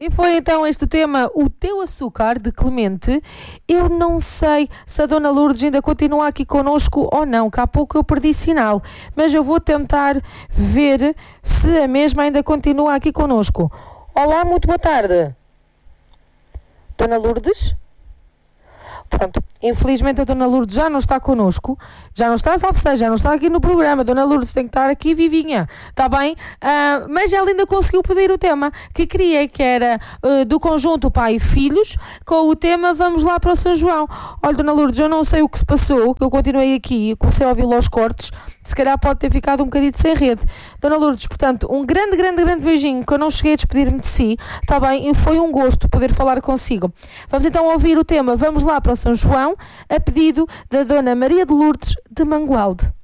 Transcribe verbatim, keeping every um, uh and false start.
E foi então este tema, O Teu Açúcar, de Clemente. Eu não sei se a Dona Lourdes ainda continua aqui connosco ou não, que há pouco eu perdi sinal, mas eu vou tentar ver se a mesma ainda continua aqui connosco. Olá, muito boa tarde. Dona Lourdes? Pronto, infelizmente a Dona Lourdes já não está connosco, já não está, salve seja, já não está aqui no programa. Dona Lourdes tem que estar aqui vivinha, está bem? Uh, mas ela ainda conseguiu pedir o tema que queria, que era uh, do conjunto Pai e Filhos, com o tema Vamos Lá para o São João. Olha, Dona Lourdes, eu não sei o que se passou, que eu continuei aqui, comecei a ouvir aos cortes, se calhar pode ter ficado um bocadinho sem rede. Dona Lourdes, portanto, um grande, grande, grande beijinho, que eu não cheguei a despedir-me de si, está bem? E foi um gosto poder falar consigo. Vamos então ouvir o tema Vamos Lá para o São João, a pedido da Dona Maria de Lourdes de Mangualde.